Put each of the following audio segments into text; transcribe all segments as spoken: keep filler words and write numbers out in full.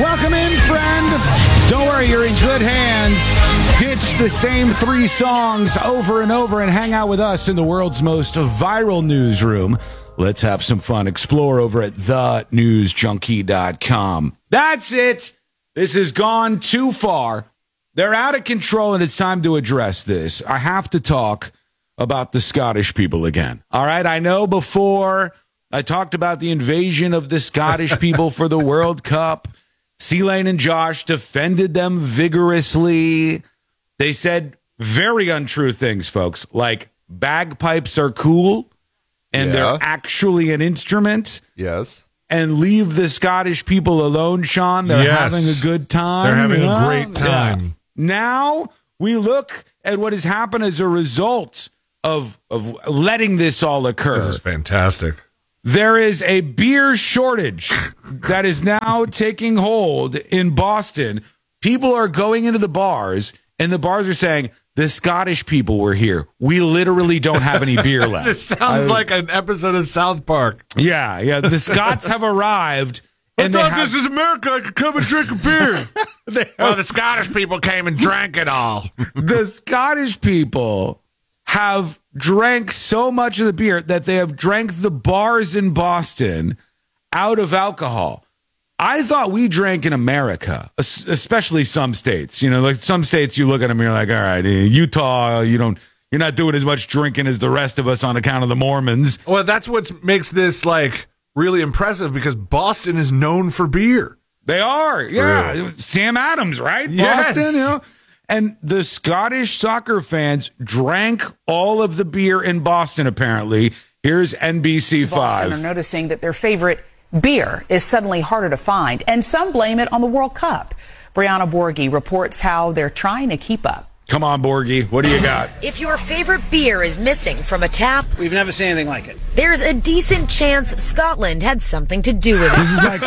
Welcome in, friend. Don't worry, you're in good hands. Ditch the same three songs over and over and hang out with us in the world's most viral newsroom. Let's have some fun. Explore over at the news junkie dot com. That's it. This has gone too far. They're out of control, and it's time to address this. I have to talk about the Scottish people again. All right, I know before I talked about the invasion of the Scottish people for the World Cup. C-Lane and Josh defended them vigorously. They said very untrue things, folks, like bagpipes are cool and yeah. they're actually an instrument. Yes. And leave the Scottish people alone, Sean. They're yes. having a good time. They're having you know? a great time. Yeah. Now we look at what has happened as a result of, of letting this all occur. This is fantastic. There is a beer shortage that is now taking hold in Boston. People are going into the bars, and the bars are saying, the Scottish people were here. We literally don't have any beer left. This sounds I, like an episode of South Park. Yeah, yeah. The Scots have arrived. I and thought have, this is America. I could come and drink a beer. have, well, the Scottish people came and drank it all. The Scottish people have drank so much of the beer that they have drank the bars in Boston out of alcohol. I thought we drank in America, especially some states. You know, like some states you look at them and you're like, all right, Utah, you don't, you're not doing as much drinking as the rest of us on account of the Mormons. Well, that's what makes this like really impressive because Boston is known for beer. They are, yeah. True. Sam Adams, right? Yes. Boston, you know. And the Scottish soccer fans drank all of the beer in Boston, apparently. Here's N B C five. Boston are noticing that their favorite beer is suddenly harder to find, and some blame it on the World Cup. Brianna Borghi reports how they're trying to keep up. Come on, Borghi. What do you got? If your favorite beer is missing from a tap, we've never seen anything like it. There's a decent chance Scotland had something to do with it. This is like...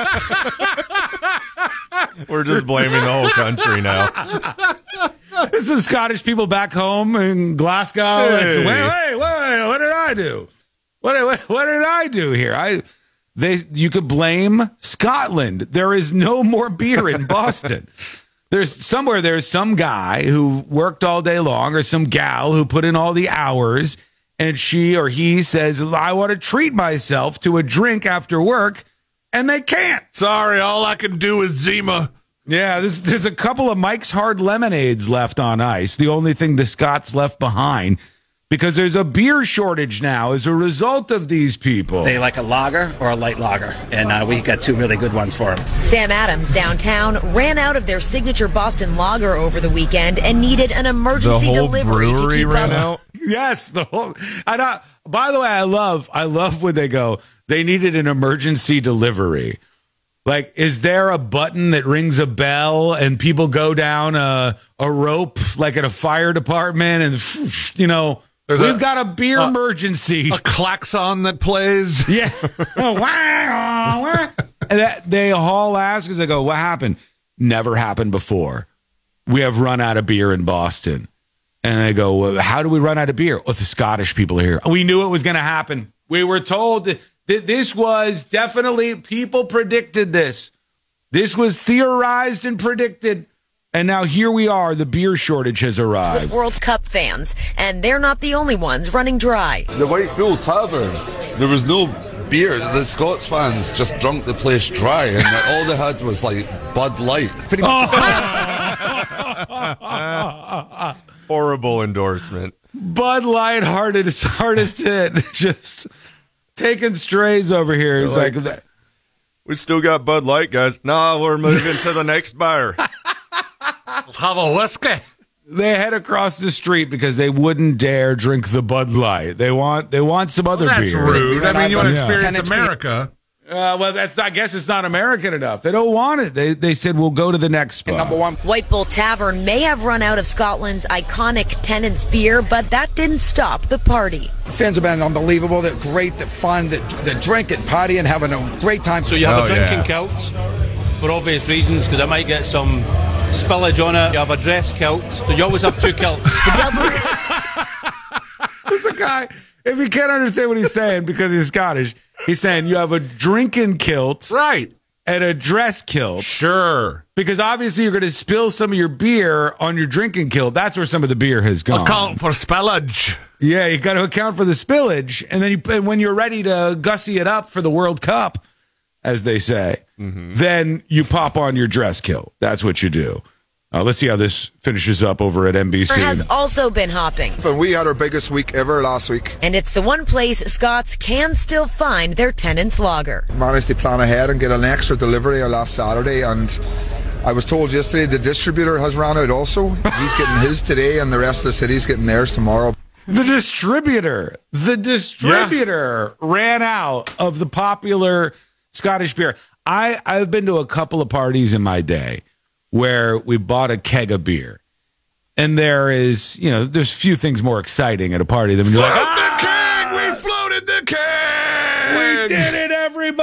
We're just blaming the whole country now. There's some Scottish people back home in Glasgow. Hey. Like, wait, wait, wait. What did I do? What, what, what did I do here? I... They, you could blame Scotland. There is no more beer in Boston. There's somewhere there's some guy who worked all day long or some gal who put in all the hours and she or he says, I want to treat myself to a drink after work, and they can't. Sorry, all I can do is Zima. Yeah, there's, there's a couple of Mike's Hard Lemonades left on ice, the only thing the Scots left behind. Because there's a beer shortage now as a result of these people. They like a lager or a light lager, and uh, we got two really good ones for them. Sam Adams downtown ran out of their signature Boston lager over the weekend and needed an emergency the whole delivery to keep ran up. Out? Yes, the whole. And I, by the way, I love, I love when they go. They needed an emergency delivery. Like, is there a button that rings a bell and people go down a a rope like at a fire department and you know. There's We've a, got a beer uh, emergency. A klaxon that plays. Yeah. And that, they haul ass because they go, what happened? Never happened before. We have run out of beer in Boston. And they go, well, how do we run out of beer? Oh, the Scottish people are here. We knew it was going to happen. We were told that this was definitely, people predicted this. This was theorized and predicted. And now here we are. The beer shortage has arrived. With World Cup fans, and they're not the only ones running dry. The White Bull Tavern, there was no beer. The Scots fans just drunk the place dry, and all they had was like Bud Light. Pretty much. Oh. Horrible endorsement. Bud Light, hardest, hardest hit. Just taking strays over here. He's like, like we still got Bud Light, guys. No, we're moving to the next bar. Have a whiskey. They head across the street because they wouldn't dare drink the Bud Light. They want they want some other well, that's beer. That's rude. I mean, you want to yeah. experience America. Uh, well, that's I guess it's not American enough. They don't want it. They they said we'll go to the next spot. Number one, White Bull Tavern may have run out of Scotland's iconic Tennent's beer, but that didn't stop the party. The fans have been unbelievable. They're great. They're fun. They're, they're drinking, partying, having a great time. So you have oh, a drinking yeah. kilt for obvious reasons because I might get some spillage on it. You have a dress kilt, so you always have two kilts. The double. There's a guy. If you can't understand what he's saying because he's Scottish, he's saying you have a drinking kilt, right? and a dress kilt. Sure. Because obviously you're going to spill some of your beer on your drinking kilt. That's where some of the beer has gone. Account for spillage. Yeah, you got to account for the spillage. And then you, and when you're ready to gussy it up for the World Cup, as they say, mm-hmm. then you pop on your dress kilt. That's what you do. Uh, let's see how this finishes up over at N B C. Has also been hopping. And we had our biggest week ever last week. And it's the one place Scots can still find their Tennent's lager. Managed to plan ahead and get an extra delivery last Saturday, and I was told yesterday the distributor has ran out also. He's getting his today, and the rest of the city's getting theirs tomorrow. The distributor, the distributor yeah. ran out of the popular Scottish beer. I, I've been to a couple of parties in my day where we bought a keg of beer. And there is, you know, there's few things more exciting at a party than when you're like, ah, the keg! We floated the keg! We did it,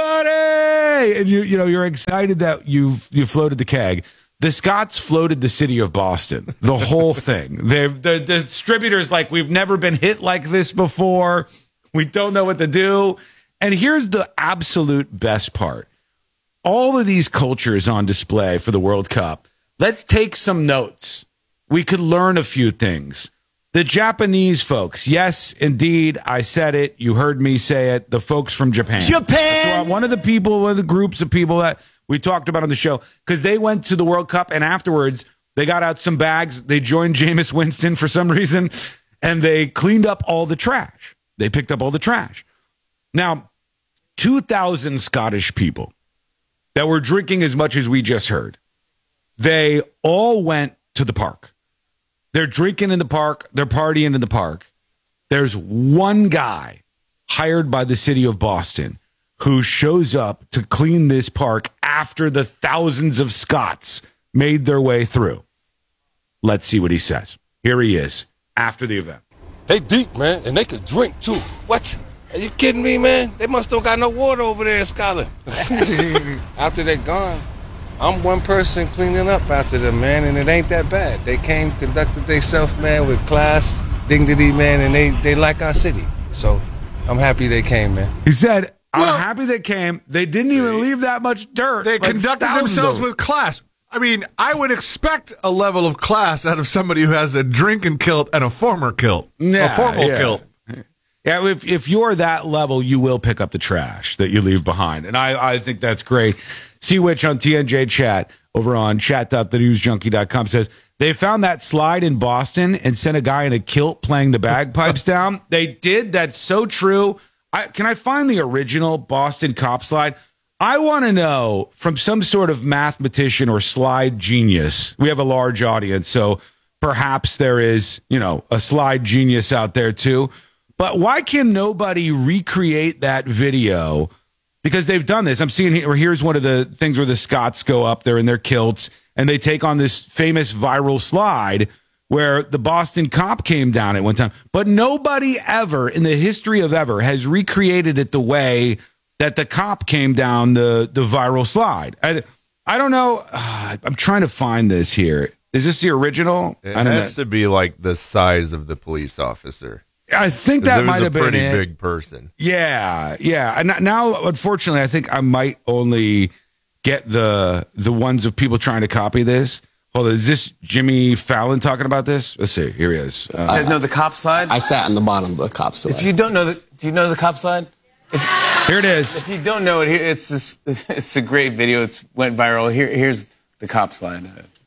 everybody! And you, you know, you're excited that you you floated the keg. The Scots floated the city of Boston, the whole thing. They're, the, the distributor's like, we've never been hit like this before. We don't know what to do. And here's the absolute best part. All of these cultures on display for the World Cup. Let's take some notes. We could learn a few things. The Japanese folks. Yes, indeed. I said it. You heard me say it. The folks from Japan. Japan! So one of the people, one of the groups of people that we talked about on the show, because they went to the World Cup and afterwards they got out some bags. They joined Jameis Winston for some reason and they cleaned up all the trash. They picked up all the trash. Now, two thousand Scottish people that were drinking as much as we just heard. They all went to the park. They're drinking in the park. They're partying in the park. There's one guy hired by the city of Boston who shows up to clean this park after the thousands of Scots made their way through. Let's see what he says. Here he is after the event. They deep, man, and they could drink, too. What? Are you kidding me, man? They must don't got no water over there in Scotland. After they're gone, I'm one person cleaning up after them, man, and it ain't that bad. They came, conducted themselves, man, with class, dignity, man, and they, they like our city. So I'm happy they came, man. He said, I'm well, happy they came. They didn't even leave that much dirt. They like conducted themselves with class. I mean, I would expect a level of class out of somebody who has a drinking kilt and a former kilt. Yeah, a formal yeah. kilt. Yeah, if if you're that level, you will pick up the trash that you leave behind. And I, I think that's great. See Witch on T N J Chat over on chat dot the news junkie dot com says, they found that slide in Boston and sent a guy in a kilt playing the bagpipes down. They did. That's so true. I, can I find the original Boston cop slide? I want to know from some sort of mathematician or slide genius. We have a large audience, so perhaps there is, you know, a slide genius out there too. But why can nobody recreate that video? Because they've done this. I'm seeing here, here's one of the things where the Scots go up there in their kilts and they take on this famous viral slide where the Boston cop came down at one time. But nobody ever in the history of ever has recreated it the way that the cop came down the, the viral slide. I, I don't know. Uh, I'm trying to find this here. Is this the original? It I don't has know. to be like the size of the police officer. I think that might have been a pretty it. big person. Yeah, yeah. And now, unfortunately, I think I might only get the the ones of people trying to copy this. Hold on, is this Jimmy Fallon talking about this? Let's see. Here he is. Uh, you guys know the cop slide? I sat on the bottom of the cop slide. If you don't know the, do you know the cop slide? If, here it is. If you don't know it, here it's this. It's a great video. It's went viral. Here, here's the cop slide.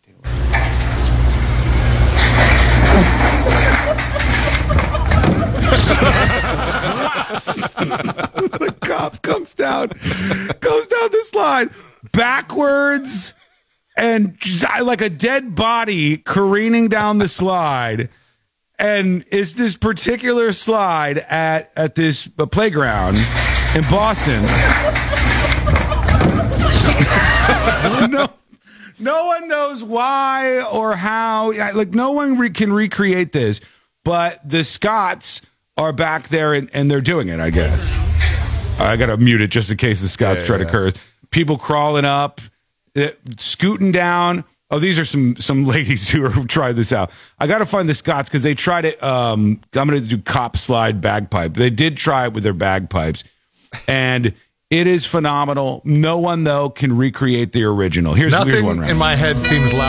The cop comes down, goes down the slide backwards, and just, like a dead body careening down the slide. And it's this particular slide at at this uh, playground in Boston. no, no one knows why or how. Like no one re- can recreate this, but the Scots are back there and, and they're doing it, I guess. I got to mute it just in case the Scots yeah, try yeah. to curse. People crawling up, uh, scooting down. Oh, these are some some ladies who are tried this out. I got to find the Scots because they tried it. Um, I'm going to do cop slide bagpipe. They did try it with their bagpipes. And It is phenomenal. No one, though, can recreate the original. Here's, here's Nothing one right in my head seems loud